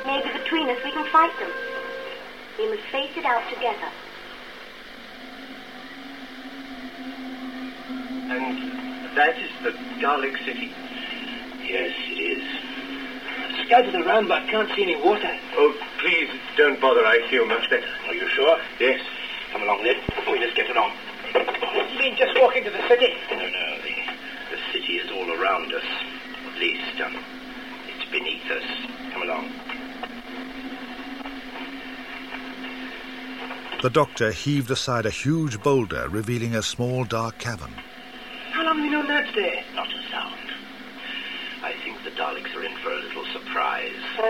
Maybe between us we can fight them. We must face it out together. And that is the Dalek city? Yes, it is. I've scouted around, but I can't see any water. Oh, please, don't bother. I feel much better. Are you sure? Yes. Come along, then. We just get along. You mean just walk into the city? No. The city is all around us. At least, it's beneath us. Come along. The doctor heaved aside a huge boulder, revealing a small dark cavern. How long have you known that's there? Not a sound. I think the Daleks are in for a little surprise.